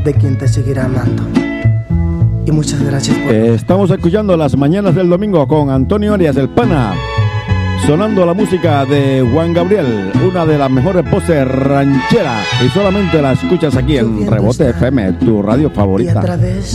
de quien te seguirá amando. Y muchas gracias por... Estamos escuchando Las Mañanas del Domingo con Antonio Arias, el Pana. Sonando la música de Juan Gabriel, una de las mejores voces rancheras. Y solamente la escuchas aquí en Rebote FM, tu radio favorita. Y a través